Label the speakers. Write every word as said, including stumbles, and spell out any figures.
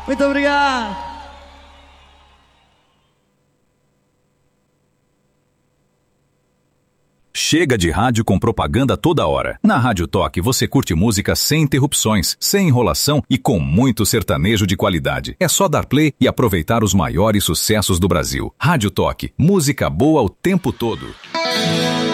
Speaker 1: Muito obrigado.
Speaker 2: Chega de rádio com propaganda toda hora. Na Rádio Toque você curte música sem interrupções, sem enrolação e com muito sertanejo de qualidade. É só dar play e aproveitar os maiores sucessos do Brasil. Rádio Toque, música boa o tempo todo.